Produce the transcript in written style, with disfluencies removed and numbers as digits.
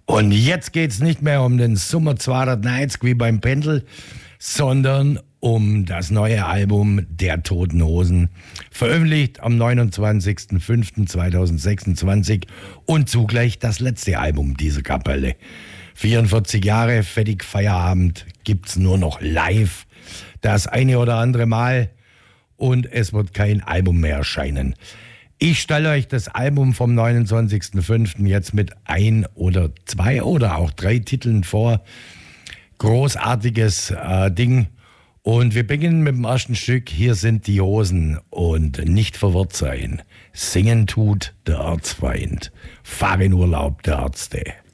Und jetzt geht's nicht mehr um den Summer 290 wie beim Pendel, sondern um das neue Album der Toten Hosen, veröffentlicht am 29.05.2026 und zugleich das letzte Album dieser Kapelle. 44 Jahre fettig Feierabend gibt's nur noch live, das eine oder andere Mal, und es wird kein Album mehr erscheinen. Ich stelle euch das Album vom 29.05. jetzt mit ein oder zwei oder auch drei Titeln vor. Großartiges Ding. Und wir beginnen mit dem ersten Stück. Hier sind die Hosen und nicht verwirrt sein. Singen tut der Erzfeind. Fahr in Urlaub der Ärzte.